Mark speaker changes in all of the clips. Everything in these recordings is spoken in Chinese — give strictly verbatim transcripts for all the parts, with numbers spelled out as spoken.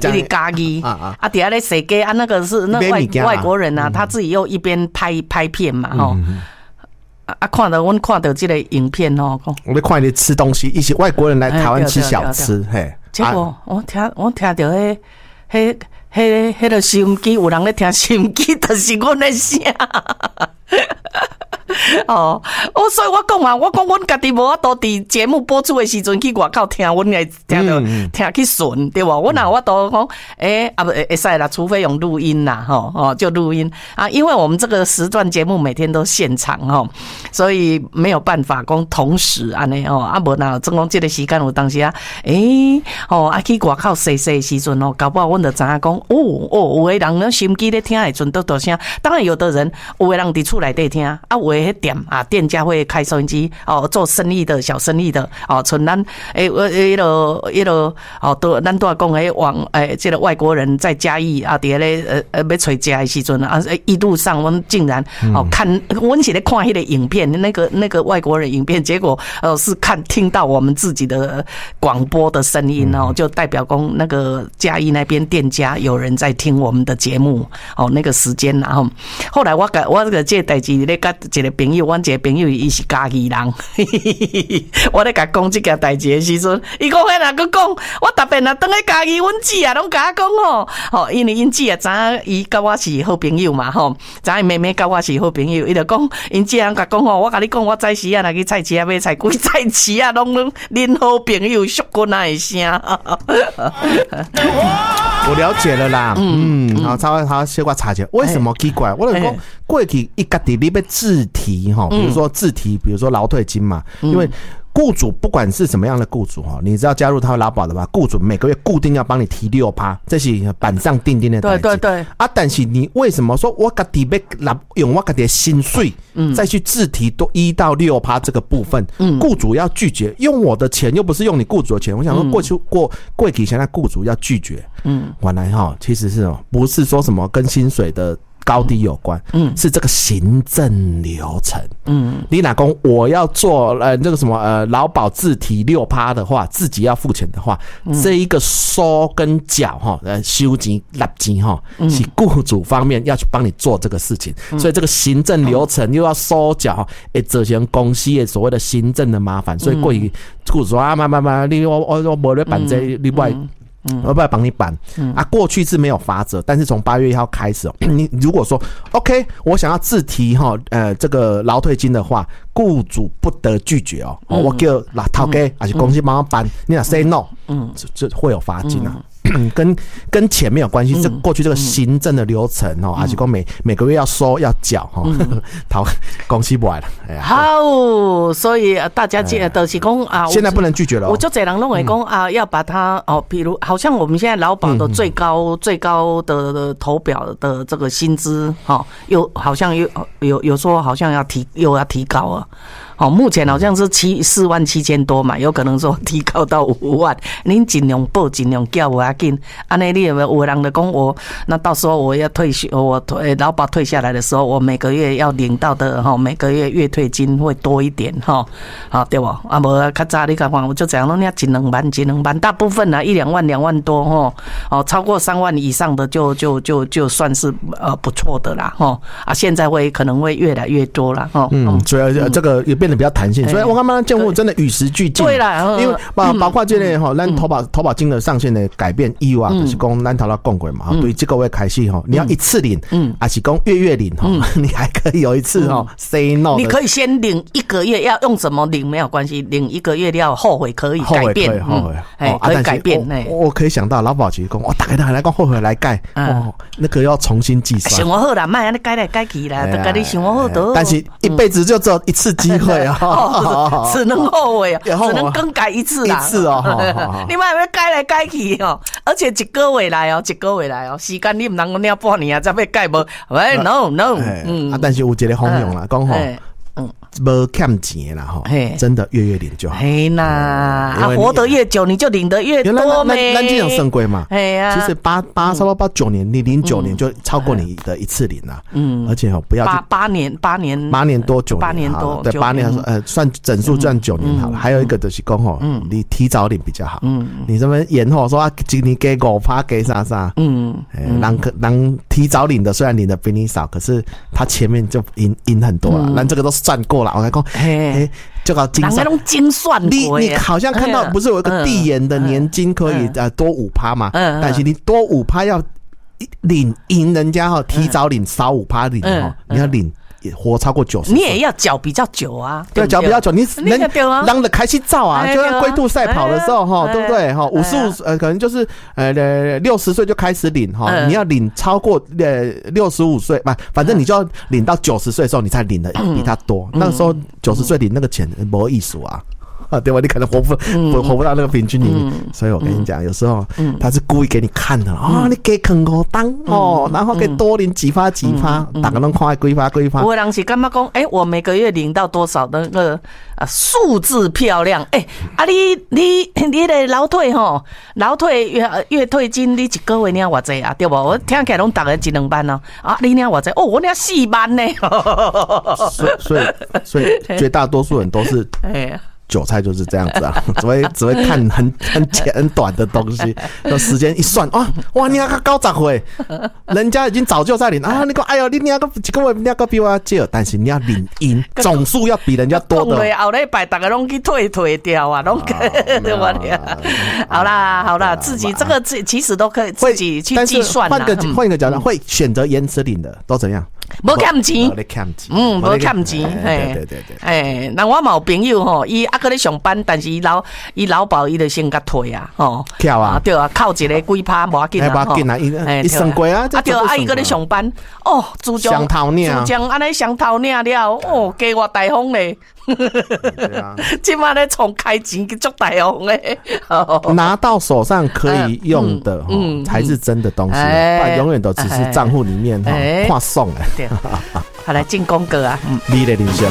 Speaker 1: 一直加字啊啊！底下咧写给啊，那个是那外外国人啊，他自己又一边拍拍片嘛，吼。啊，看到我看到这个影片哦，
Speaker 2: 我们看你吃东西，一些外国人来台湾吃小吃，嘿。
Speaker 1: 结果我听我听到迄迄迄迄个收音机，有人咧听收音机，就是阮的声。哦，我所以我讲嘛，我讲阮家己无法度伫节目播出的时阵去外口听，阮会听到、嗯、听去顺，对吧？阮哪有法度讲，诶、欸、啊不会使啦，除非用录音啦，吼哦就录音啊，因为我们这个时段节目每天都现场吼，所以没有办法讲同时安尼哦，啊无那总讲这个时间有当时啊，诶、欸、哦啊去外口踅踅的时阵哦，搞不好阮就知影讲，哦哦有的人咧收音机咧听的阵都大声，当然有的人有的人伫厝内底听，啊有的。店啊，店家会开收音机哦，做生意的小生意的哦，像咱诶，我迄个迄个哦，都咱都讲诶，往诶，这个外国人在嘉义啊，伫咧呃呃要找家的时阵啊，一路上我们竟然哦看，我是咧看迄个影片，那个那个外国人影片，结果呃是看听到我们自己的广播的声音哦，就代表讲那个嘉义那边店家有人在听我们的节目哦，那个时间然后后来我个我个这代志咧甲一个朋友，阮一个朋友伊是嘉义人，我咧甲讲这件代志的时阵，伊讲迄若佮讲，我特别若倒去嘉义，阮姊啊拢甲我讲吼，吼，因为因姊啊知影伊甲我是好朋友嘛吼，知影妹妹甲我是好朋友，伊就讲因姊啊甲讲吼，我甲你讲，我早时啊若去菜市啊买菜，规菜市啊拢拢恁好朋友俗骨那一声。
Speaker 2: 我了解了啦，嗯，好，稍微好，先我查一下，为什么奇怪？我就讲过去一家己你要自提哈，比如说自提，比如说劳退金嘛，因为雇主不管是什么样的雇主哈，你只要加入他会劳保的吧，雇主每个月固定要帮你提六趴，这是板上钉钉的代志。对对对。啊，但是你为什么说我家己要用我家己的薪水，嗯，再去自提多一到六趴这个部分，嗯，雇主要拒绝，用我的钱又不是用你雇主的钱，我想说过去过过去现在雇主要拒绝，嗯，原来哈其实是哦，不是说什么跟薪水的高低有关，嗯，是这个行政流程，嗯，你哪公我要做呃这个什么呃劳保自提六趴的话，自己要付钱的话，嗯、这一个收跟缴哈，呃收钱纳钱哈，是雇主方面要去帮你做这个事情，嗯、所以这个行政流程又要收缴，诶，造成公司的所谓的行政的麻烦，所以过于雇主说啊，慢慢慢，你我我我没得办这另外。嗯嗯、我不要帮你办、嗯、啊！过去是没有罚则，但是从八月一号开始哦，你如果说 OK， 我想要自提哈，呃，这个劳退金的话，雇主不得拒绝哦。嗯、我叫老头家还是公司帮我办，嗯、你若 say no， 嗯，这这会有罚金啊。嗯、跟跟钱没有关系，这过去这个行政的流程哦，而且讲每每个月要收要缴哈，讨公司不来了。哎呀，
Speaker 1: 好，所以大家记得都是讲啊，
Speaker 2: 现在不能拒绝了、哦。
Speaker 1: 我就这人认为讲啊，要把它哦，比如好像我们现在劳保的最高、嗯、最高的的投表的这个薪资哈、哦，又好像又有有说好像要提又要提高啊。好，目前好像是七四万七千多嘛，有可能说提高到五万。您尽量报，尽量叫我要紧。安尼你有没有有人就讲我，那到时候我要退休，我退劳保退下来的时候，我每个月要领到的哈，每个月月退金会多一点哈，好对不？啊，无较早你看看，我就这样弄，你一两万，一两万，大部分呢、啊、一两万、两万多哈，哦，超过三万以上的就就就就算是呃不错的啦哈。啊，现在会可能会越来越多啦哈。
Speaker 2: 嗯，所以这个也变得比较弹性，所以我刚刚政府真的与时俱进。
Speaker 1: 对啦，
Speaker 2: 因为包包括这类哈，咱投保投保金的上限的改变以外，就是讲咱头到讲过嘛，对这个月开始哈，你要一次领，嗯，还是讲月月领哈，你还可以有一次哈 say no。
Speaker 1: 你可以先领一个月，要用什么领没有关系，领一个月要后悔可以改变，
Speaker 2: 后悔
Speaker 1: 哎可以改变。
Speaker 2: 我可以想到劳保局讲，我大概大概来讲后悔来改，哦，那个要重新计算。
Speaker 1: 想我好啦，卖安尼改来改去啦，都跟你想我好多。
Speaker 2: 但是一辈子就只有一次机会啊。
Speaker 1: 哦，只能后悔啊，只能更改一次啦。
Speaker 2: 一次哦，
Speaker 1: 你买要改来改去哦，而且一个月来哦，一个月来哦，时间你唔能够领半年啊，再要改无？喂 ，no no，
Speaker 2: 嗯，啊，但是有一个方向啦，讲吼。
Speaker 1: 嗯，
Speaker 2: 没欠钱啦哈，真的月月领就好。
Speaker 1: 嘿呐，啊，活得越久你就领得越多呗。
Speaker 2: 那这样升规嘛，
Speaker 1: 哎呀，
Speaker 2: 其实八八差不多八九年，你领九年就超过你的一次领了。嗯，而且哦，不要
Speaker 1: 八八年八年
Speaker 2: 八年多九年，
Speaker 1: 八年多
Speaker 2: 对八年呃算整数赚九年好了。还有一个就是讲哦，你提早领比较好。嗯，你这边延后说啊，今年给五趴给啥啥，嗯，让让提早领的虽然领的比你少，可是他前面就赢赢很多了。那这个都算过了，我来讲，哎，就搞精算，
Speaker 1: 精算
Speaker 2: 你你好像看到不是有一个递延的年金可以呃多五趴嘛？嗯，但是你多五趴要领赢人家哈，提早领少五趴领哈，你要领。活超过九十，
Speaker 1: 你也要缴比较久啊。
Speaker 2: 对，缴比较久，你能让的开心照啊，就像龟兔赛跑的时候哈，对不对哈？五十五呃，可能就是呃六十岁就开始领哈，你要领超过呃六十五岁嘛，反正你就要领到九十岁的时候，你才领的比他多。那个时候九十岁领那个钱没意思啊。啊，对吧？你可能活不、嗯、活不到那个平均里面，嗯、所以我跟你讲，有时候、嗯、他是故意给你看的啊、嗯哦，你给坑我当哦，然后给多领几发几发，大家都看几发几发。
Speaker 1: 有的人是干嘛讲？哎、欸，我每个月领到多少的那个啊数字漂亮？哎、欸，啊你你你的劳退吼，劳退月月退金，你一个月领偌济啊？对不？我听起来拢大概一两万哦，啊，你领偌济？哦，我领四万呢。
Speaker 2: 所以所以所以绝大多数人都是哎。韭菜就是这样子啊，只会只会看很很简很短的东西，有时间一算啊，哇，你那个高十岁，人家已经早就在领啊，你讲哎呦，你那个一个月那个比我少，但是你要领赢总数要比人家多的。
Speaker 1: 后礼拜大家拢去退退掉啊，拢对吧？好啦好啦，自己这个自其实都可以自己去计算啦。
Speaker 2: 换个换一个角度，会选择延迟领的都怎样？
Speaker 1: 无欠钱，嗯，无欠钱，
Speaker 2: 对对对对，
Speaker 1: 哎，那我嘛有朋友吼，伊还搁咧上班，但是伊劳伊劳保伊就先甲退啊，吼，
Speaker 2: 跳啊，
Speaker 1: 对啊，靠一个几趴无要紧啊，
Speaker 2: 无要紧啊，伊升过啊，
Speaker 1: 啊对啊，伊搁咧上班，哦，自从
Speaker 2: 上头领，
Speaker 1: 自从安尼上头领了，哦，加我大方咧。对啊，今晚咧从开钱去做大方诶，
Speaker 2: 拿到手上可以用的哈，才是真的东西，不然永远都只是账户里面哈画送诶。
Speaker 1: 对，好来进公歌啊，
Speaker 2: 你的人生。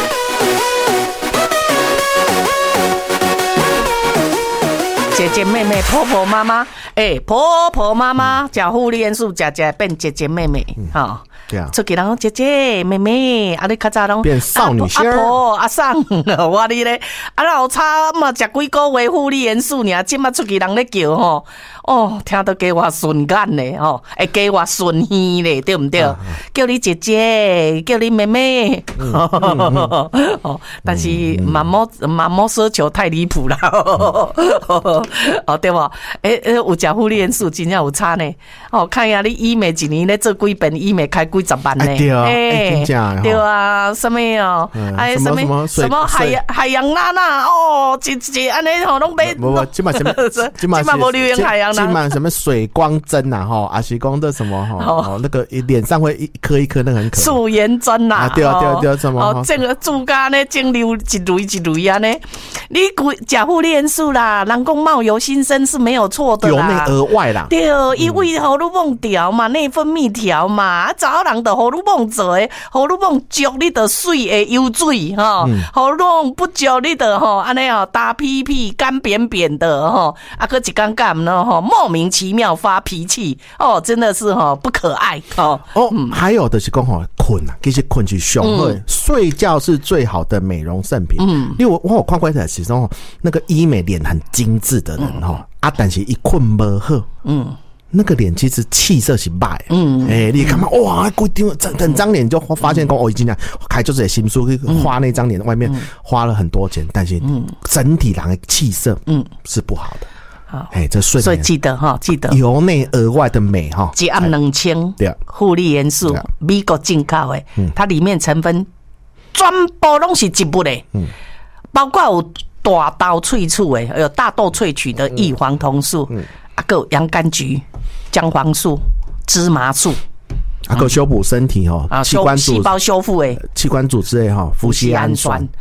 Speaker 1: 姐姐妹妹婆婆妈妈，哎、欸，婆婆妈妈叫护理元素，家家变姐姐妹妹，哈、嗯。对啊，出去人讲姐姐妹妹，啊你较早拢
Speaker 2: 变少女仙儿，
Speaker 1: 阿婆阿桑，我你咧，啊老差嘛食几个月护理元素尔，即马出去人咧叫吼，哦，听到加我顺眼咧吼，会加我顺耳咧，对唔对？啊、叫你姐姐，叫你妹妹，嗯嗯嗯、哦，但是妈妈妈妈奢求太离谱了，哦对不？诶、欸、诶，有食护理元素真正有差呢，哦，看呀，你医美一年咧做几遍医美开几。十万呢？
Speaker 2: 对啊，哎，
Speaker 1: 对啊，什么哦？哎，什么什么海洋海洋娜娜哦，一一安尼吼拢买。
Speaker 2: 不不，今嘛什么？
Speaker 1: 今嘛无流行海洋娜。
Speaker 2: 今嘛什么水光针呐？哈，还是讲的什么哈？哦，那个脸上会一颗一颗，那个很可爱。
Speaker 1: 素颜针呐？
Speaker 2: 对啊对啊对啊，什么？
Speaker 1: 哦，这个注甲呢，蒸馏一蕊一蕊啊呢。你假护理元素啦，人讲冒油新生是没有错的啦。
Speaker 2: 由内而外啦。
Speaker 1: 对，因为荷尔蒙调嘛，内分泌调嘛，早人的荷尔蒙做的，荷尔蒙足你的水会油水哈，荷尔蒙不足你的吼，安尼哦打屁屁干扁扁的哈，啊个一干干呢哈，莫名其妙发脾气哦，真的是哈不可爱哦。
Speaker 2: 哦，还有的是讲吼困啊，其实困是上好，睡觉是最好的美容圣品。嗯，因为我我有看过的是说那个医美脸很精致的人哈，啊但是一困不好，嗯。那个脸其实气色是败，嗯，哎、欸，你看嘛，哇，规张整整张脸就发现讲，哦，已经开就是心书花那张脸外面花了很多钱，但是整体人的气色，嗯，是不好的。好，哎，这睡眠，
Speaker 1: 所以记得哈，记得
Speaker 2: 由内而外的美哈，
Speaker 1: 一暗两千，对，护理元素，美国进口的，它里面成分全部拢是植物的，嗯，包括有大豆萃取的，有大豆萃取的异黄酮素，嗯。啊，还有洋甘菊、姜黄素、芝麻素，
Speaker 2: 啊，还有修补身体哦，器官
Speaker 1: 细胞修复诶，
Speaker 2: 器官组织诶哈，麩酰氨酸，对啊，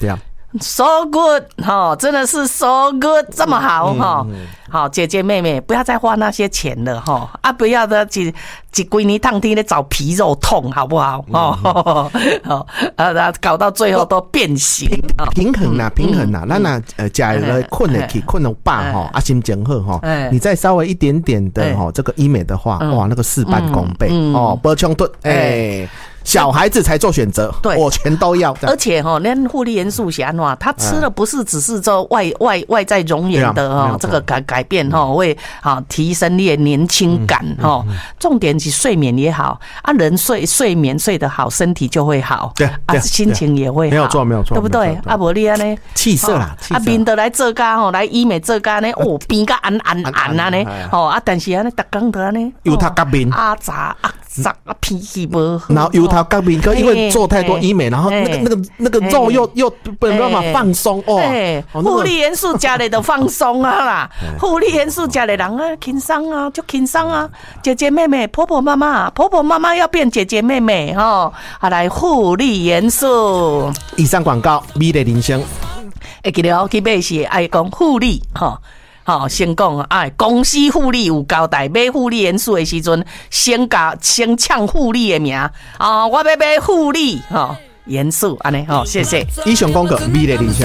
Speaker 1: So good 哈，真的是 so good 这么好哈。好，姐姐妹妹不要再花那些钱了哈，啊，不要的几几归泥烫天的找皮肉痛，好不好？哦，好，啊，搞到最后都变形。
Speaker 2: 平衡啦，平衡啦，咱呐呃，假如困得起，困得饱哈，啊，心情好哈，你再稍微一点点的哈，这个医美的话，哇，那个事半功倍哦，不冲突哎。小孩子才做选择，对，我全都要。
Speaker 1: 而且哈，那护理元素是安怎？他吃的不是只是这外外外在容颜的哈，这个改改变哈，会啊提升你的年轻感哈。重点是睡眠也好啊，人睡睡眠睡得好，身体就会好，对啊，心情也会好，
Speaker 2: 没有错没有错，
Speaker 1: 对不对？啊，无你安尼
Speaker 2: 气色啦，
Speaker 1: 啊，面得来做家吼，来医美做家呢，哦，变个暗暗暗啊呢，哦啊，但是安尼，逐工都安尼，
Speaker 2: 油头革面，
Speaker 1: 啊杂啊杂啊脾气不好，
Speaker 2: 然后油头革面，因为做太多医美，然后那个那个那个肉又又没办法放松哦。
Speaker 1: 护理元素加的都放松啊啦，护理元素加的人啊轻松啊，就轻松啊。姐姐妹妹、婆婆妈妈、婆婆妈妈要变姐姐妹妹哦，啊来护理元素。
Speaker 2: 以上广告，美丽人生。
Speaker 1: 会记得去买是爱讲护理哈。好，先讲啊，公司护理有交代，买护理元素的时阵，先甲先抢护理的名啊，我要买护理哈元素，安尼好，谢谢。
Speaker 2: 以上广告，美丽人生。